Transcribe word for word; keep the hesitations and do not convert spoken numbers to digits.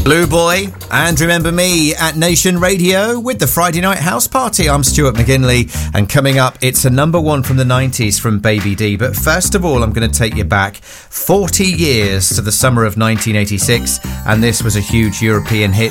Blue Boy and Remember Me at Nation Radio with the Friday Night House Party. I'm Stuart McGinley, and coming up, it's a number one from the nineties from Baby D. But first of all, I'm going to take you back forty years to the summer of nineteen eighty-six, and this was a huge European hit.